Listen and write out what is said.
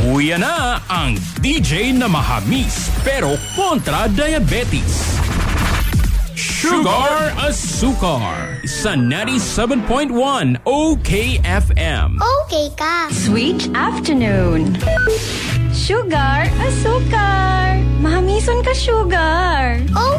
Uya na ang DJ na mahamis pero kontra diabetes. Sugar Asukar sa 97.1 OKFM. Okay ka. Sweet afternoon. Sugar Asukar. Mahamison ka, sugar.